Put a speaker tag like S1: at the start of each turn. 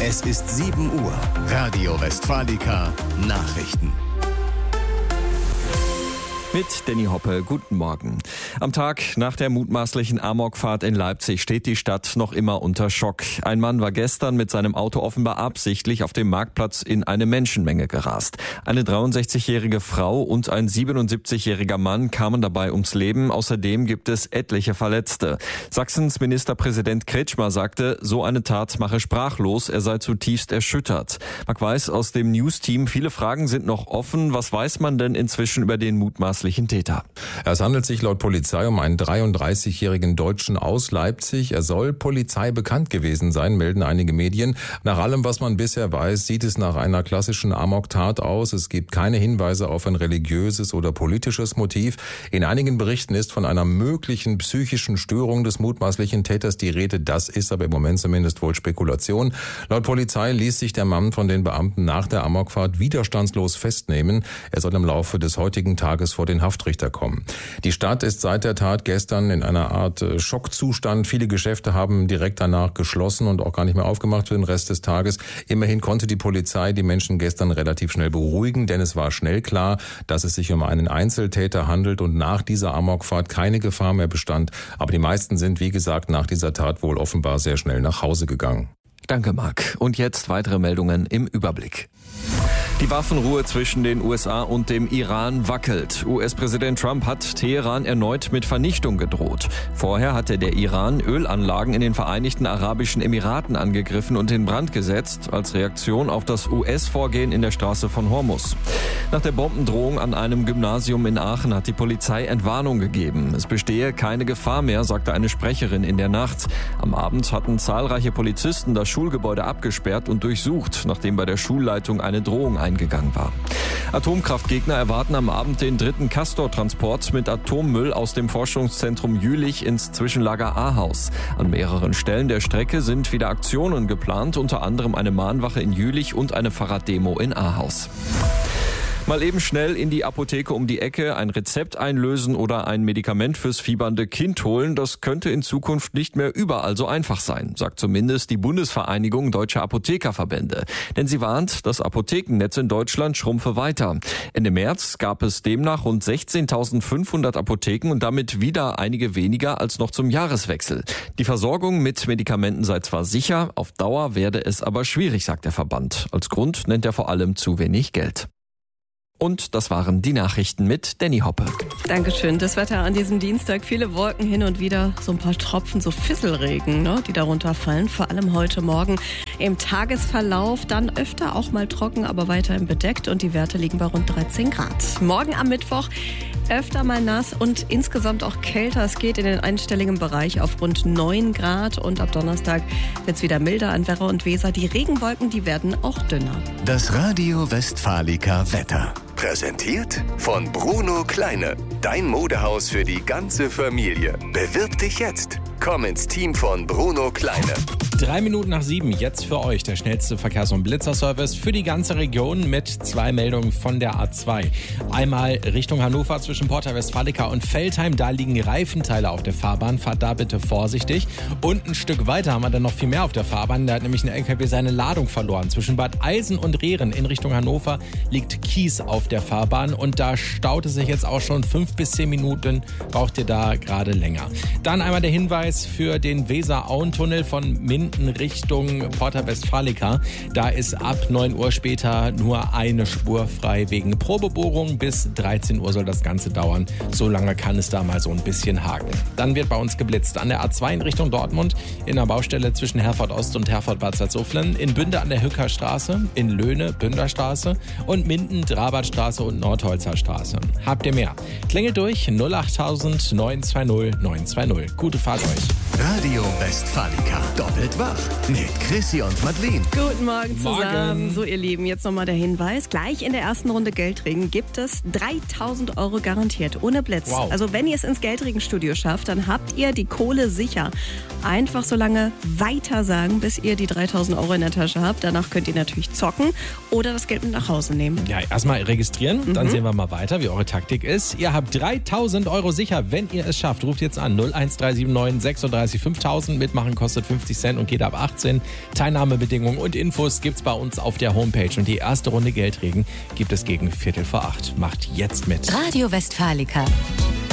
S1: Es ist 7 Uhr. Radio Westfalica Nachrichten.
S2: Mit Danny Hoppe, guten Morgen. Am Tag nach der mutmaßlichen Amokfahrt in Leipzig steht die Stadt noch immer unter Schock. Ein Mann war gestern mit seinem Auto offenbar absichtlich auf dem Marktplatz in eine Menschenmenge gerast. Eine 63-jährige Frau und ein 77-jähriger Mann kamen dabei ums Leben. Außerdem gibt es etliche Verletzte. Sachsens Ministerpräsident Kretschmer sagte, so eine Tat mache sprachlos, er sei zutiefst erschüttert. Marc Weiß aus dem News-Team, viele Fragen sind noch offen. Was weiß man denn inzwischen über den mutmaßlichen Täter?
S3: Es handelt sich laut Polizei um einen 33-jährigen Deutschen aus Leipzig. Er soll Polizei bekannt gewesen sein, melden einige Medien. Nach allem, was man bisher weiß, sieht es nach einer klassischen Amok-Tat aus. Es gibt keine Hinweise auf ein religiöses oder politisches Motiv. In einigen Berichten ist von einer möglichen psychischen Störung des mutmaßlichen Täters die Rede. Das ist aber im Moment zumindest wohl Spekulation. Laut Polizei ließ sich der Mann von den Beamten nach der Amokfahrt widerstandslos festnehmen. Er soll im Laufe des heutigen Tages vor den Haftrichter kommen. Die Stadt ist seit der Tat gestern in einer Art Schockzustand. Viele Geschäfte haben direkt danach geschlossen und auch gar nicht mehr aufgemacht für den Rest des Tages. Immerhin konnte die Polizei die Menschen gestern relativ schnell beruhigen, denn es war schnell klar, dass es sich um einen Einzeltäter handelt und nach dieser Amokfahrt keine Gefahr mehr bestand. Aber die meisten sind, wie gesagt, nach dieser Tat wohl offenbar sehr schnell nach Hause gegangen.
S2: Danke, Marc. Und jetzt weitere Meldungen im Überblick. Die Waffenruhe zwischen den USA und dem Iran wackelt. US-Präsident Trump hat Teheran erneut mit Vernichtung gedroht. Vorher hatte der Iran Ölanlagen in den Vereinigten Arabischen Emiraten angegriffen und in Brand gesetzt, als Reaktion auf das US-Vorgehen in der Straße von Hormuz. Nach der Bombendrohung an einem Gymnasium in Aachen hat die Polizei Entwarnung gegeben. Es bestehe keine Gefahr mehr, sagte eine Sprecherin in der Nacht. Am Abend hatten zahlreiche Polizisten das Schulgebäude abgesperrt und durchsucht, nachdem bei der Schulleitung eine Drohung eingegangen war. Atomkraftgegner erwarten am Abend den dritten Castor-Transport mit Atommüll aus dem Forschungszentrum Jülich ins Zwischenlager Ahaus. An mehreren Stellen der Strecke sind wieder Aktionen geplant, unter anderem eine Mahnwache in Jülich und eine Fahrraddemo in Ahaus. Mal eben schnell in die Apotheke um die Ecke, ein Rezept einlösen oder ein Medikament fürs fiebernde Kind holen, das könnte in Zukunft nicht mehr überall so einfach sein, sagt zumindest die Bundesvereinigung Deutscher Apothekerverbände. Denn sie warnt, das Apothekennetz in Deutschland schrumpfe weiter. Ende März gab es demnach rund 16.500 Apotheken und damit wieder einige weniger als noch zum Jahreswechsel. Die Versorgung mit Medikamenten sei zwar sicher, auf Dauer werde es aber schwierig, sagt der Verband. Als Grund nennt er vor allem zu wenig Geld. Und das waren die Nachrichten mit Danny Hoppe.
S4: Dankeschön. Das Wetter an diesem Dienstag, viele Wolken, hin und wieder so ein paar Tropfen, so Fisselregen, die darunter fallen. Vor allem heute Morgen im Tagesverlauf, dann öfter auch mal trocken, aber weiterhin bedeckt und die Werte liegen bei rund 13 Grad. Morgen am Mittwoch öfter mal nass und insgesamt auch kälter. Es geht in den einstelligen Bereich auf rund 9 Grad und ab Donnerstag wird es wieder milder an Werra und Weser. Die Regenwolken, die werden auch dünner.
S1: Das Radio Westfalica Wetter. Präsentiert von Bruno Kleine. Dein Modehaus für die ganze Familie. Bewirb dich jetzt. Komm ins Team von Bruno Kleine.
S5: 3 Minuten nach 7, jetzt für euch der schnellste Verkehrs- und Blitzerservice für die ganze Region mit 2 Meldungen von der A2. Einmal Richtung Hannover zwischen Porta Westfalica und Veltheim, da liegen Reifenteile auf der Fahrbahn, fahrt da bitte vorsichtig. Und ein Stück weiter haben wir dann noch viel mehr auf der Fahrbahn, da hat nämlich ein LKW seine Ladung verloren. Zwischen Bad Eilsen und Rehren in Richtung Hannover liegt Kies auf der Fahrbahn und da staut es sich jetzt auch schon 5 bis 10 Minuten, braucht ihr da gerade länger. Dann einmal der Hinweis für den Weser-Auen-Tunnel von Minden Richtung Porta Westfalica. Da ist ab 9 Uhr später nur eine Spur frei wegen Probebohrung. Bis 13 Uhr soll das Ganze dauern. So lange kann es da mal so ein bisschen haken. Dann wird bei uns geblitzt an der A2 in Richtung Dortmund, in der Baustelle zwischen Herford Ost und Herford Bad Salzuflen, in Bünde an der Hücker Straße, in Löhne Bünderstraße und Minden Drabartstraße und Nordholzer Straße. Habt ihr mehr? Klingelt durch 08000 920 920. Gute Fahrt euch.
S1: Radio Westfalica. Doppelt wach mit Chrissy und Madeleine.
S4: Guten Morgen zusammen.
S5: Morgen.
S4: So, ihr Lieben, jetzt nochmal der Hinweis. Gleich in der ersten Runde Geldregen gibt es 3.000 € garantiert, ohne Blitz.
S5: Wow.
S4: Also wenn ihr es ins Geldregenstudio schafft, dann habt ihr die Kohle sicher. Einfach so lange weiter sagen, bis ihr die 3.000 € in der Tasche habt. Danach könnt ihr natürlich zocken oder das Geld mit nach Hause nehmen.
S5: Ja, erstmal registrieren, dann sehen wir mal weiter, wie eure Taktik ist. Ihr habt 3.000 € sicher, wenn ihr es schafft. Ruft jetzt an 01379 36 35 5000. Mitmachen kostet 50 Cent und geht ab 18. Teilnahmebedingungen und Infos gibt's bei uns auf der Homepage. Und die erste Runde Geldregen gibt es gegen 7:15. Macht jetzt mit.
S6: Radio Westfalica.